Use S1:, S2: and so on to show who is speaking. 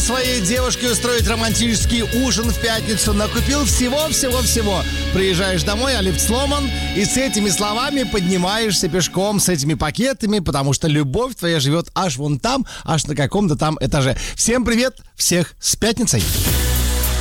S1: своей девушке устроить романтический ужин в пятницу. Накупил всего-всего-всего. Приезжаешь домой, а лифт сломан, и с этими словами поднимаешься пешком с этими пакетами, потому что любовь твоя живет аж вон там, аж на каком-то там этаже. Всем привет, всех с пятницей.